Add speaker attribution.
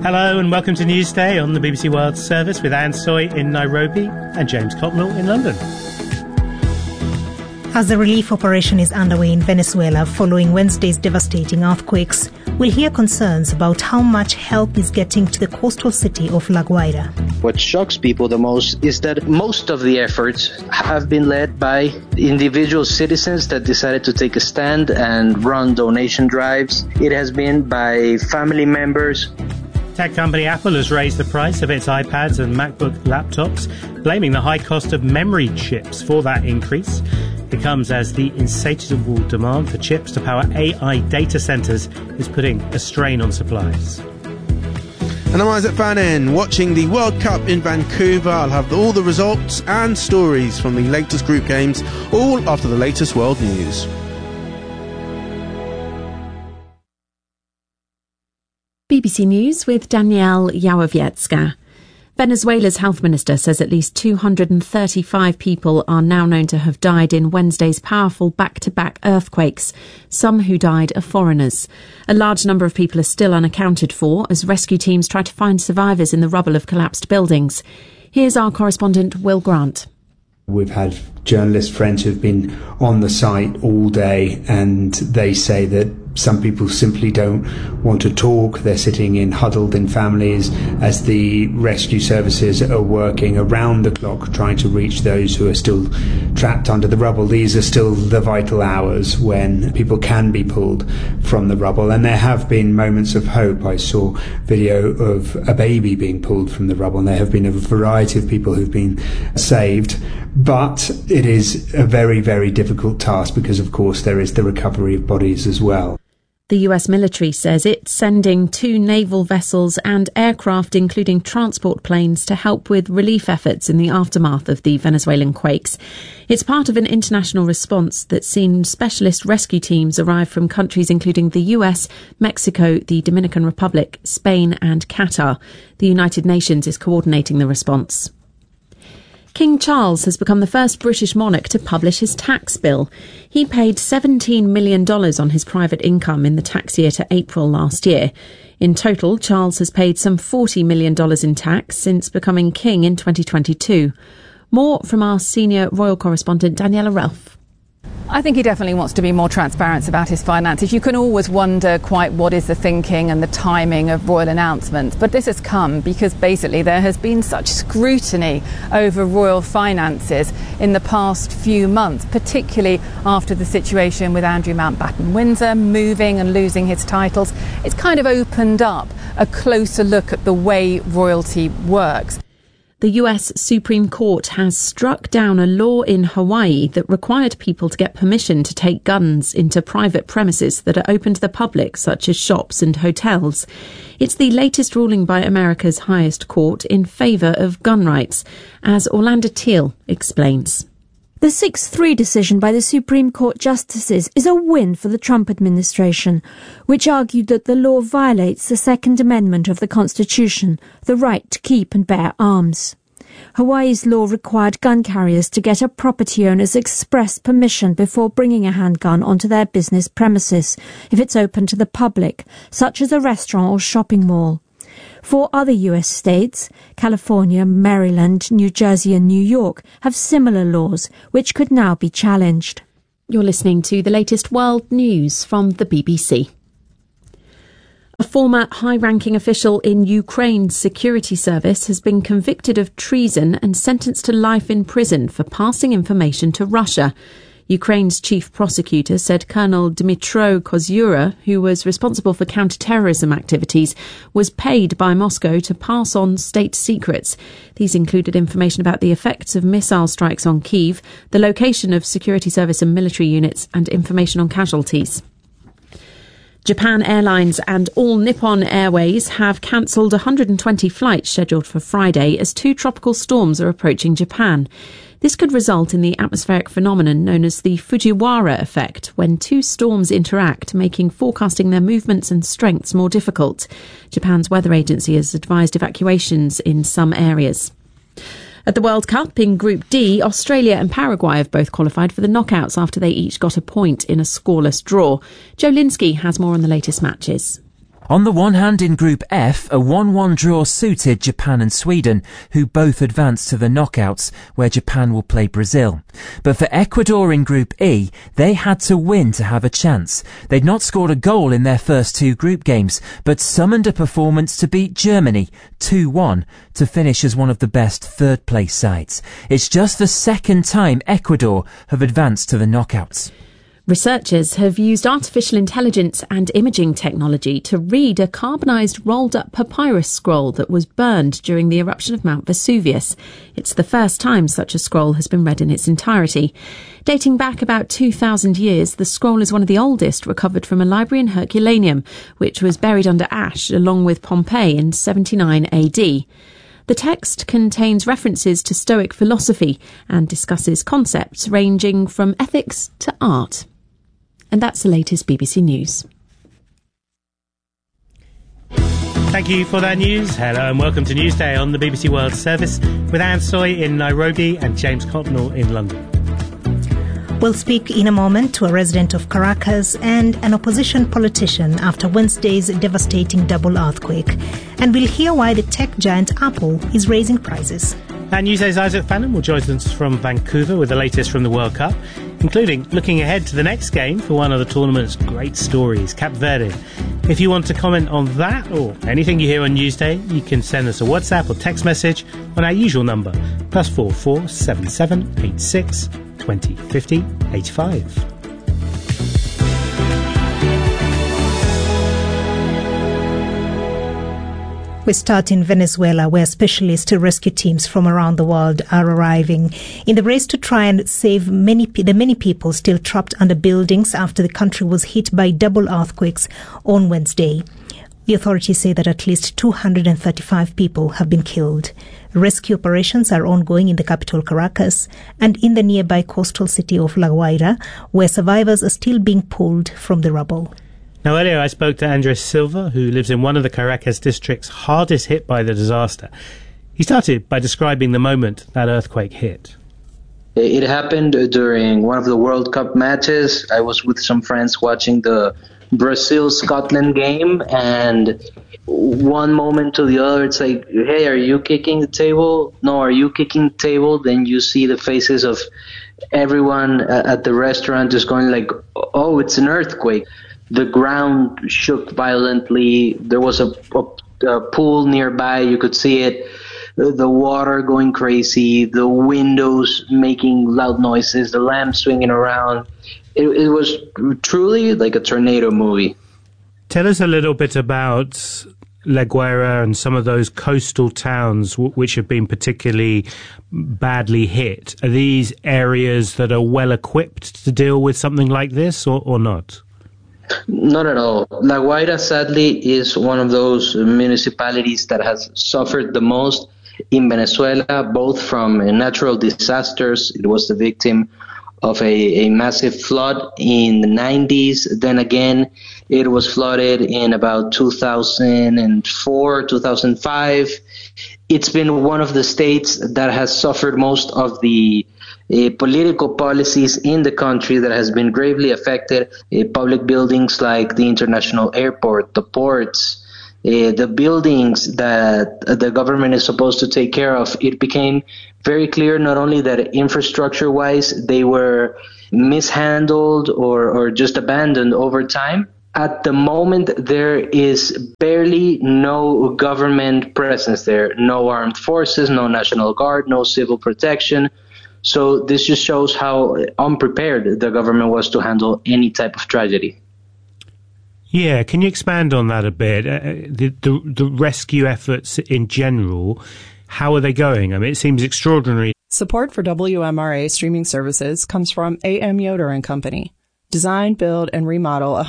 Speaker 1: Hello and welcome to Newsday on the BBC World Service with Anne Soy in Nairobi and James Copnell in London.
Speaker 2: As the relief operation is underway in Venezuela following Wednesday's devastating earthquakes, we'll hear concerns about how much help is getting to the coastal city of La Guaira.
Speaker 3: What shocks people the most is that most of the efforts have been led by individual citizens that decided to take a stand and run donation drives. It has been by family members.
Speaker 1: Tech company Apple has raised the price of its iPads and MacBook laptops, blaming the high cost of memory chips for that increase. It comes as the insatiable demand for chips to power AI data centres is putting a strain on supplies.
Speaker 4: And I'm Isaac Fannin, watching the World Cup in Vancouver. I'll have all the results and stories from the latest group games, all after the latest world news.
Speaker 5: BBC News with Danielle Yałowiecka. Venezuela's health minister says at least 235 people are now known to have died in Wednesday's powerful back-to-back earthquakes. Some who died are foreigners. A large number of people are still unaccounted for as rescue teams try to find survivors in the rubble of collapsed buildings. Here's our correspondent Will Grant.
Speaker 6: We've had journalist friends who've been on the site all day, and they say that some people simply don't want to talk. They're sitting huddled in families as the rescue services are working around the clock trying to reach those who are still trapped under the rubble. These are still the vital hours when people can be pulled from the rubble, and there have been moments of hope. I saw video of a baby being pulled from the rubble, and there have been a variety of people who've been saved. But it is a very, very difficult task because, of course, there is the recovery of bodies as well.
Speaker 5: The US military says it's sending 2 naval vessels and aircraft, including transport planes, to help with relief efforts in the aftermath of the Venezuelan quakes. It's part of an international response that's seen specialist rescue teams arrive from countries including the US, Mexico, the Dominican Republic, Spain and Qatar. The United Nations is coordinating the response. King Charles has become the first British monarch to publish his tax bill. He paid $17 million on his private income in the tax year to April last year. In total, Charles has paid some $40 million in tax since becoming king in 2022. More from our senior royal correspondent Daniela Ralph.
Speaker 7: I think he definitely wants to be more transparent about his finances. You can always wonder quite what is the thinking and the timing of royal announcements, but this has come because basically there has been such scrutiny over royal finances in the past few months, particularly after the situation with Andrew Mountbatten Windsor moving and losing his titles. It's kind of opened up a closer look at the way royalty works.
Speaker 5: The US Supreme Court has struck down a law in Hawaii that required people to get permission to take guns into private premises that are open to the public, such as shops and hotels. It's the latest ruling by America's highest court in favour of gun rights, as Orlando Teal explains.
Speaker 8: The 6-3 decision by the Supreme Court justices is a win for the Trump administration, which argued that the law violates the Second Amendment of the Constitution, the right to keep and bear arms. Hawaii's law required gun carriers to get a property owner's express permission before bringing a handgun onto their business premises, if it's open to the public, such as a restaurant or shopping mall. 4 other US states, California, Maryland, New Jersey and New York, have similar laws, which could now be challenged.
Speaker 5: You're listening to the latest world news from the BBC. A former high-ranking official in Ukraine's security service has been convicted of treason and sentenced to life in prison for passing information to Russia. Ukraine's chief prosecutor said Colonel Dmytro Kozura, who was responsible for counter-terrorism activities, was paid by Moscow to pass on state secrets. These included information about the effects of missile strikes on Kyiv, the location of security service and military units, and information on casualties. Japan Airlines and All Nippon Airways have cancelled 120 flights scheduled for Friday as 2 tropical storms are approaching Japan. This could result in the atmospheric phenomenon known as the Fujiwara effect, when 2 storms interact, making forecasting their movements and strengths more difficult. Japan's weather agency has advised evacuations in some areas. At the World Cup in Group D, Australia and Paraguay have both qualified for the knockouts after they each got a point in a scoreless draw. Joe Linsky has more on the latest matches.
Speaker 9: On the one hand, in Group F, a 1-1 draw suited Japan and Sweden, who both advanced to the knockouts, where Japan will play Brazil. But for Ecuador in Group E, they had to win to have a chance. They'd not scored a goal in their first two group games, but summoned a performance to beat Germany 2-1 to finish as one of the best third-place sides. It's just the second time Ecuador have advanced to the knockouts.
Speaker 5: Researchers have used artificial intelligence and imaging technology to read a carbonised rolled-up papyrus scroll that was burned during the eruption of Mount Vesuvius. It's the first time such a scroll has been read in its entirety. Dating back about 2,000 years, the scroll is one of the oldest recovered from a library in Herculaneum, which was buried under ash along with Pompeii in 79 AD. The text contains references to Stoic philosophy and discusses concepts ranging from ethics to art. And that's the latest BBC News.
Speaker 1: Thank you for that news. Hello and welcome to Newsday on the BBC World Service with Anne Soy in Nairobi and James Cotnell in London.
Speaker 2: We'll speak in a moment to a resident of Caracas and an opposition politician after Wednesday's devastating double earthquake. And we'll hear why the tech giant Apple is raising prices.
Speaker 1: And Newsday's Isaac Fannin will join us from Vancouver with the latest from the World Cup, including looking ahead to the next game for one of the tournament's great stories, Cape Verde. If you want to comment on that or anything you hear on Newsday, you can send us a WhatsApp or text message on our usual number, +44 77 86 20 50 85.
Speaker 2: We start in Venezuela, where specialist rescue teams from around the world are arriving in the race to try and save the many people still trapped under buildings after the country was hit by double earthquakes on Wednesday. The authorities say that at least 235 people have been killed. Rescue operations are ongoing in the capital Caracas and in the nearby coastal city of La Guaira, where survivors are still being pulled from the rubble.
Speaker 1: Now, earlier I spoke to Andres Silva, who lives in one of the Caracas districts hardest hit by the disaster. He started by describing the moment that earthquake hit.
Speaker 3: It happened during one of the World Cup matches. I was with some friends watching the Brazil-Scotland game, and one moment to the other, it's like, hey, are you kicking the table? No, are you kicking the table? Then you see the faces of everyone at the restaurant just going like, oh, it's an earthquake. The ground shook violently. There was a pool nearby. You could see it. The water going crazy. The windows making loud noises. The lamp swinging around. It was truly like a tornado movie.
Speaker 1: Tell us a little bit about La Guaira and some of those coastal towns which have been particularly badly hit. Are these areas that are well equipped to deal with something like this or not?
Speaker 3: Not at all. La Guaira, sadly, is one of those municipalities that has suffered the most in Venezuela, both from natural disasters. It was the victim of a massive flood in the 90s. Then again, it was flooded in about 2004, 2005. It's been one of the states that has suffered most of the political policies in the country that has been gravely affected. Public buildings like the international airport, the ports, the buildings that the government is supposed to take care of. It became very clear not only that infrastructure-wise they were mishandled or just abandoned over time. At the moment, there is barely no government presence there. No armed forces, no National Guard, no civil protection. So this just shows how unprepared the government was to handle any type of tragedy.
Speaker 1: Yeah, can you expand on that a bit? The rescue efforts in general, how are they going? I mean, it seems extraordinary.
Speaker 10: Support for WMRA streaming services comes from AM Yoder & Company. Design, build, and remodel